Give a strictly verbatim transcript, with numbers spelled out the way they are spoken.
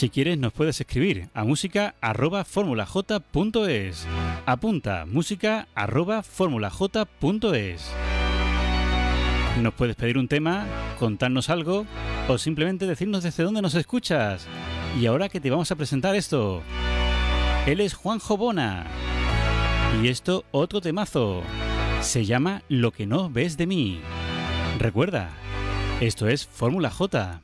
Si quieres nos puedes escribir a música arroba formulaj punto es. Apunta música arroba formulaj punto es. Nos puedes pedir un tema, contarnos algo o simplemente decirnos desde dónde nos escuchas. Y ahora que te vamos a presentar esto. Él es Juanjo Bona. Y esto otro temazo. Se llama Lo que no ves de mí. Recuerda, esto es Fórmula J.